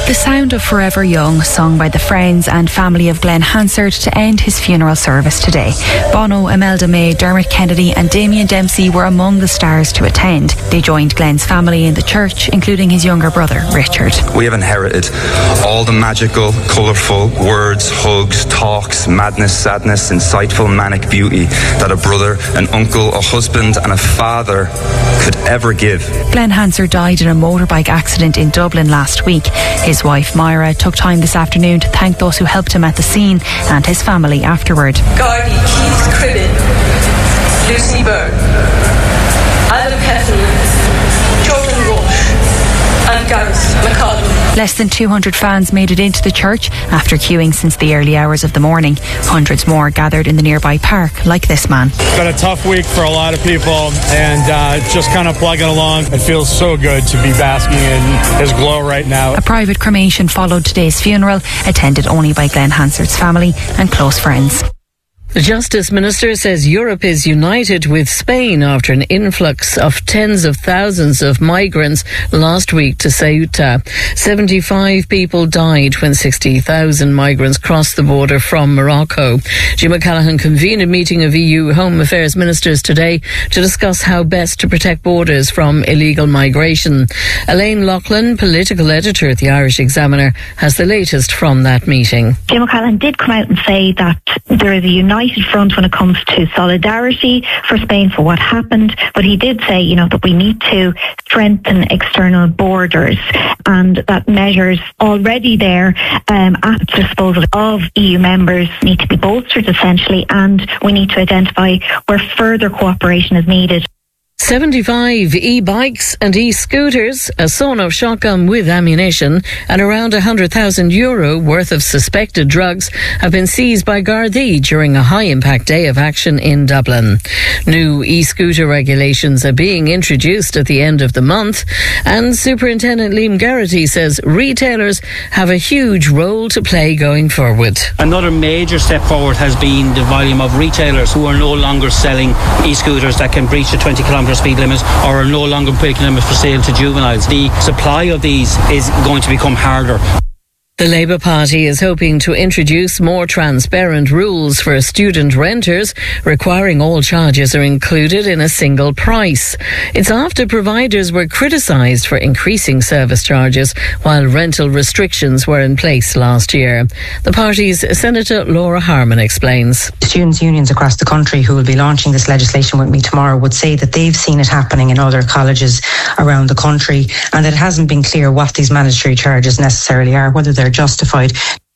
The sound of Forever Young, sung by the friends and family of Glenn Hansard to end his funeral service today. Bono, Imelda May, Dermot Kennedy and Damien Dempsey were among the stars to attend. They joined Glenn's family in the church, including his younger brother, Richard. We have inherited all the magical, colourful words, hugs, talks, madness, sadness, insightful, manic beauty that a brother, an uncle, a husband and a father could ever give. Glenn Hansard died in a motorbike accident in Dublin last week. His wife Myra took time this afternoon to thank those who helped him at the scene and his family afterward. Gardy Keith Cribbin, Lucy Byrne, Adam Heffel, Jordan Roche and Gareth McConnell. Less than 200 fans made it into the church after queuing since the early hours of the morning. Hundreds more gathered in the nearby park, like this man. It's been a tough week for a lot of people, and just kind of plugging along. It feels so good to be basking in his glow right now. A private cremation followed today's funeral, attended only by Glenn Hansard's family and close friends. The Justice Minister says Europe is united with Spain after an influx of tens of thousands of migrants last week to Ceuta. 75 people died when 60,000 migrants crossed the border from Morocco. Jim O'Callaghan convened a meeting of EU Home Affairs Ministers today to discuss how best to protect borders from illegal migration. Elaine Loughlin, political editor at the Irish Examiner, has the latest from that meeting. Jim O'Callaghan did come out and say that there is a united front when it comes to solidarity for Spain for what happened, but he did say, that we need to strengthen external borders and that measures already there at the disposal of EU members need to be bolstered essentially, and we need to identify where further cooperation is needed. 75 e-bikes and e-scooters, a sawn-off shotgun with ammunition and around €100,000 worth of suspected drugs have been seized by Gardaí during a high-impact day of action in Dublin. New e-scooter regulations are being introduced at the end of the month, and Superintendent Liam Garrity says retailers have a huge role to play going forward. Another major step forward has been the volume of retailers who are no longer selling e-scooters that can breach the 20km speed limit or are no longer putting them for sale to juveniles. The supply of these is going to become harder. The Labour Party is hoping to introduce more transparent rules for student renters, requiring all charges are included in a single price. It's after providers were criticised for increasing service charges while rental restrictions were in place last year. The party's Senator Laura Harman explains. Students' unions across the country who will be launching this legislation with me tomorrow would say that they've seen it happening in other colleges around the country and that it hasn't been clear what these mandatory charges necessarily are, whether they're justified.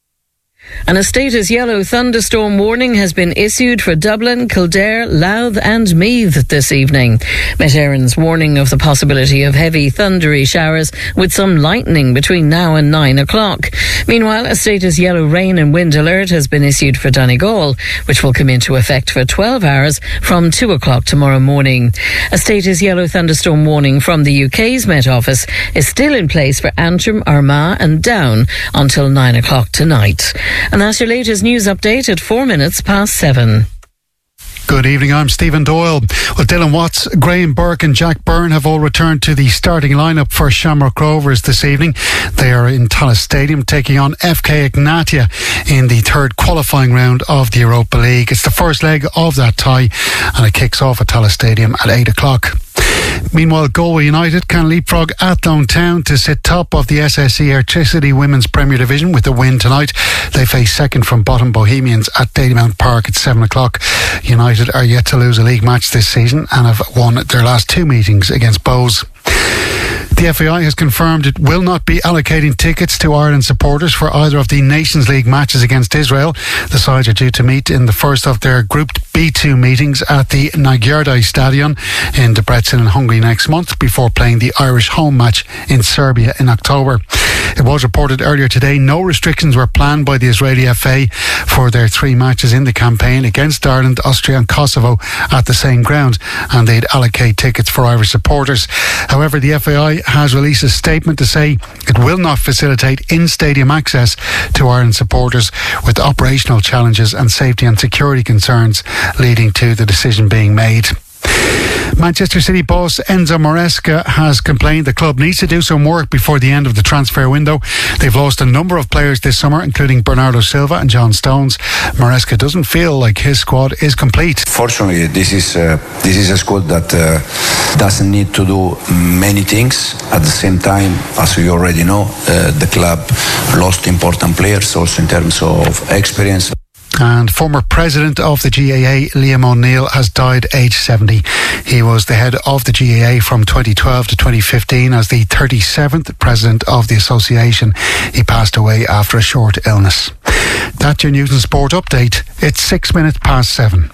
And a status yellow thunderstorm warning has been issued for Dublin, Kildare, Louth and Meath this evening. Met Éireann's warning of the possibility of heavy thundery showers with some lightning between now and 9 o'clock. Meanwhile, a status yellow rain and wind alert has been issued for Donegal, which will come into effect for 12 hours from 2 o'clock tomorrow morning. A status yellow thunderstorm warning from the UK's Met Office is still in place for Antrim, Armagh and Down until 9 o'clock tonight. And that's your latest news update at 7:04. Good evening, I'm Stephen Doyle. Well, Dylan Watts, Graham Burke and Jack Byrne have all returned to the starting lineup for Shamrock Rovers this evening. They are in Tallaght Stadium taking on FK Ignatia in the third qualifying round of the Europa League. It's the first leg of that tie and it kicks off at Tallaght Stadium at 8 o'clock. Meanwhile, Galway United can leapfrog Athlone Town to sit top of the SSE Airtricity Women's Premier Division with a win tonight. They face second from bottom Bohemians at Dalymount Park at 7 o'clock. United are yet to lose a league match this season and have won their last two meetings against Bows. The FAI has confirmed it will not be allocating tickets to Ireland supporters for either of the Nations League matches against Israel. The sides are due to meet in the first of their Group B2 meetings at the Nagyardai Stadion in Debrecen in Hungary next month before playing the Irish home match in Serbia in October. It was reported earlier today no restrictions were planned by the Israeli FA for their three matches in the campaign against Ireland, Austria and Kosovo at the same ground, and they'd allocate tickets for Irish supporters. However, the FAI has released a statement to say it will not facilitate in-stadium access to Ireland supporters with operational challenges and safety and security concerns leading to the decision being made. Manchester City boss Enzo Maresca has complained the club needs to do some work before the end of the transfer window. They've lost a number of players this summer, including Bernardo Silva and John Stones. Maresca doesn't feel like his squad is complete. Fortunately, this is a squad that doesn't need to do many things. At the same time, as we already know, the club lost important players also in terms of experience. And former president of the GAA, Liam O'Neill, has died aged 70. He was the head of the GAA from 2012 to 2015 as the 37th president of the association. He passed away after a short illness. That's your news and sport update. It's 6 minutes past 7.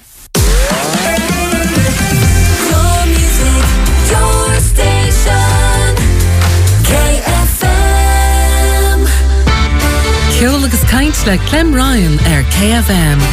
Your music, your station, KFM. Ceol agus caint le Clem Ryan KFM.